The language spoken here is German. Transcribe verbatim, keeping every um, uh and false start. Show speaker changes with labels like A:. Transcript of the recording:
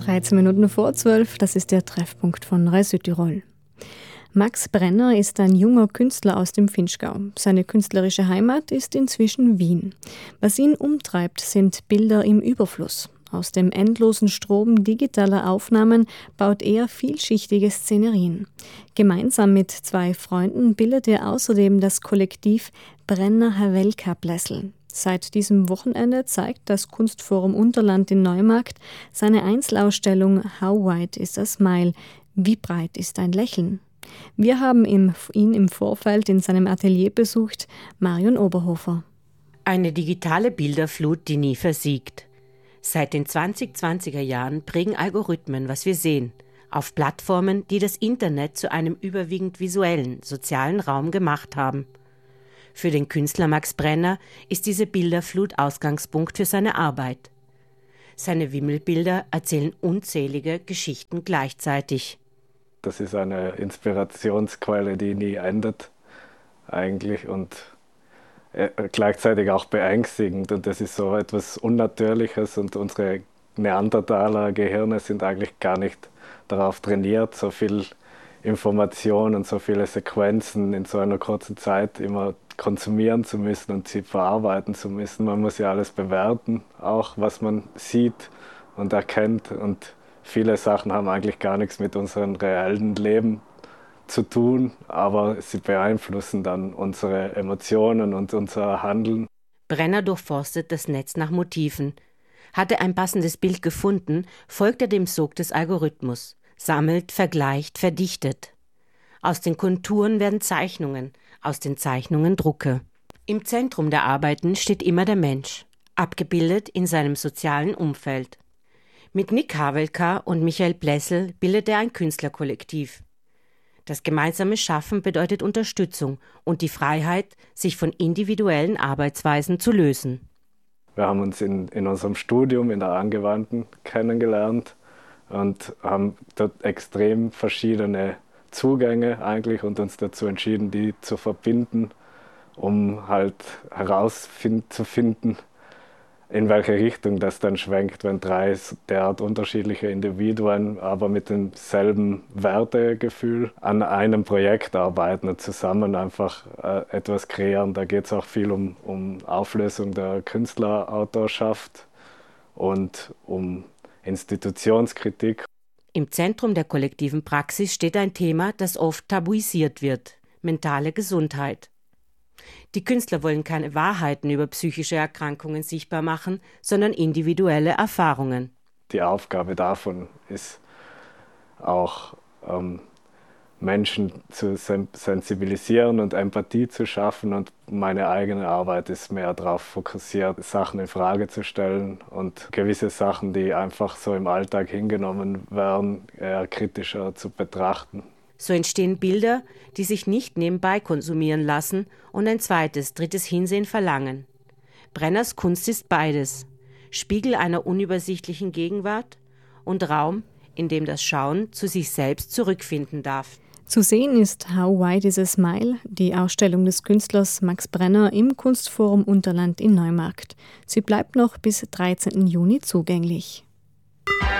A: dreizehn Minuten vor zwölf, das ist der Treffpunkt von Rai Südtirol. Max Brenner ist ein junger Künstler aus dem Vinschgau. Seine künstlerische Heimat ist inzwischen Wien. Was ihn umtreibt, sind Bilder im Überfluss. Aus dem endlosen Strom digitaler Aufnahmen baut er vielschichtige Szenerien. Gemeinsam mit zwei Freunden bildet er außerdem das Kollektiv Brenner Havelka Plessel. Seit diesem Wochenende zeigt das Kunstforum Unterland in Neumarkt seine Einzelausstellung How Wide is a Smile? Wie breit ist ein Lächeln? Wir haben ihn im Vorfeld in seinem Atelier besucht, Marion Oberhofer.
B: Eine digitale Bilderflut, die nie versiegt. Seit den zwanzig zwanziger Jahren prägen Algorithmen, was wir sehen, auf Plattformen, die das Internet zu einem überwiegend visuellen, sozialen Raum gemacht haben. Für den Künstler Max Brenner ist diese Bilderflut Ausgangspunkt für seine Arbeit. Seine Wimmelbilder erzählen unzählige Geschichten gleichzeitig.
C: Das ist eine Inspirationsquelle, die nie endet eigentlich und gleichzeitig auch beängstigend. Und das ist so etwas Unnatürliches und unsere Neandertaler-Gehirne sind eigentlich gar nicht darauf trainiert, so viel Information und so viele Sequenzen in so einer kurzen Zeit immer konsumieren zu müssen und sie verarbeiten zu müssen. Man muss ja alles bewerten, auch was man sieht und erkennt. Und viele Sachen haben eigentlich gar nichts mit unserem reellen Leben zu tun, aber sie beeinflussen dann unsere Emotionen und unser Handeln.
B: Brenner durchforstet das Netz nach Motiven. Hat er ein passendes Bild gefunden, folgt er dem Sog des Algorithmus, sammelt, vergleicht, verdichtet. Aus den Konturen werden Zeichnungen, aus den Zeichnungen Drucke. Im Zentrum der Arbeiten steht immer der Mensch, abgebildet in seinem sozialen Umfeld. Mit Nick Havelka und Michael Plessel bildet er ein Künstlerkollektiv. Das gemeinsame Schaffen bedeutet Unterstützung und die Freiheit, sich von individuellen Arbeitsweisen zu lösen.
C: Wir haben uns in, in unserem Studium in der Angewandten kennengelernt und haben dort extrem verschiedene Zugänge eigentlich und uns dazu entschieden, die zu verbinden, um halt herauszufinden, in welche Richtung das dann schwenkt, wenn drei derart unterschiedliche Individuen, aber mit demselben Wertegefühl an einem Projekt arbeiten und zusammen einfach äh, etwas kreieren. Da geht es auch viel um, um Auflösung der Künstlerautorschaft und um Institutionskritik.
B: Im Zentrum der kollektiven Praxis steht ein Thema, das oft tabuisiert wird: mentale Gesundheit. Die Künstler wollen keine Wahrheiten über psychische Erkrankungen sichtbar machen, sondern individuelle Erfahrungen.
C: Die Aufgabe davon ist auch, ähm, Menschen zu sensibilisieren und Empathie zu schaffen. Und meine eigene Arbeit ist mehr darauf fokussiert, Sachen in Frage zu stellen und gewisse Sachen, die einfach so im Alltag hingenommen werden, eher kritischer zu betrachten.
B: So entstehen Bilder, die sich nicht nebenbei konsumieren lassen und ein zweites, drittes Hinsehen verlangen. Brenners Kunst ist beides: Spiegel einer unübersichtlichen Gegenwart und Raum, in dem das Schauen zu sich selbst zurückfinden darf.
A: Zu sehen ist How Wide is a Smile, die Ausstellung des Künstlers Max Brenner im Kunstforum Unterland in Neumarkt. Sie bleibt noch bis dreizehnten Juni zugänglich.